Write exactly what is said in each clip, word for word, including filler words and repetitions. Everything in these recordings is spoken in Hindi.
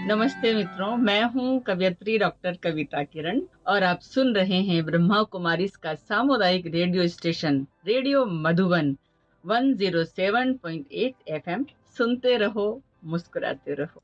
नमस्ते मित्रों, मैं हूं कवयित्री डॉक्टर कविता किरण और आप सुन रहे हैं ब्रह्मा कुमारी का सामुदायिक रेडियो स्टेशन रेडियो मधुबन एक सौ सात पॉइंट आठ एफएम। सुनते रहो, मुस्कुराते रहो।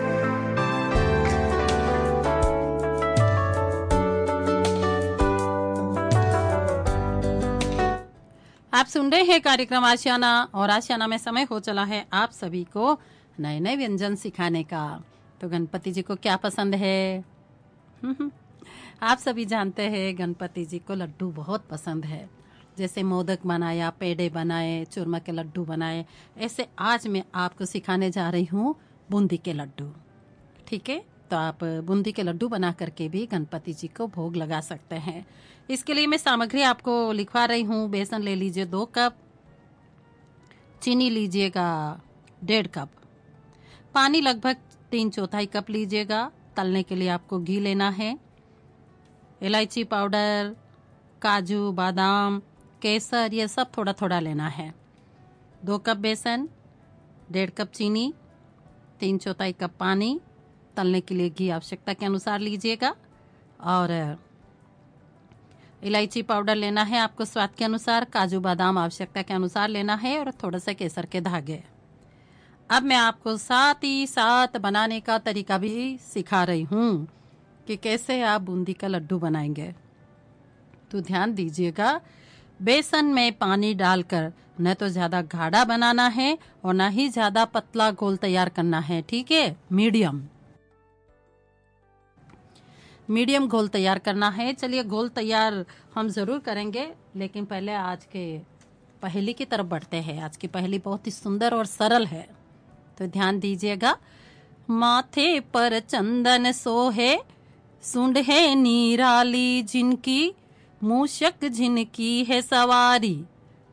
आप सुन रहे हैं कार्यक्रम आशियाना और आशियाना में समय हो चला है आप सभी को नए नए व्यंजन सिखाने का। तो गणपति जी को क्या पसंद है? आप सभी जानते हैं गणपति जी को लड्डू बहुत पसंद है। जैसे मोदक बनाया, पेड़े बनाए, चूरमा के लड्डू बनाए, ऐसे आज मैं आपको सिखाने जा रही हूँ बूंदी के लड्डू। ठीक है, तो आप बूंदी के लड्डू बना करके भी गणपति जी को भोग लगा सकते हैं। इसके लिए मैं सामग्री आपको लिखवा रही हूँ। बेसन ले लीजिए दो कप, चीनी लीजिएगा डेढ़ कप, पानी लगभग तीन चौथाई कप लीजिएगा। तलने के लिए आपको घी लेना है, इलायची पाउडर, काजू, बादाम, केसर, ये सब थोड़ा थोड़ा लेना है। दो कप बेसन, डेढ़ कप चीनी, तीन चौथाई कप पानी। तलने के लिए घी आवश्यकता के अनुसार लीजिएगा और इलायची पाउडर लेना है आपको स्वाद के अनुसार, काजू बादाम आवश्यकता के अनुसार लेना है और थोड़ा सा केसर के धागे। अब मैं आपको साथ ही साथ बनाने का तरीका भी सिखा रही हूँ कि कैसे आप बूंदी का लड्डू बनाएंगे। तो ध्यान दीजिएगा, बेसन में पानी डालकर न तो ज्यादा गाढ़ा बनाना है और न ही ज्यादा पतला घोल तैयार करना है। ठीक है, मीडियम मीडियम घोल तैयार करना है। चलिए, घोल तैयार हम जरूर करेंगे, लेकिन पहले आज के पहेली की तरफ बढ़ते हैं। आज की पहेली बहुत ही सुंदर और सरल है, तो ध्यान दीजिएगा। माथे पर चंदन सोहे, सूंड है निराली जिनकी, मूषक जिनकी है सवारी,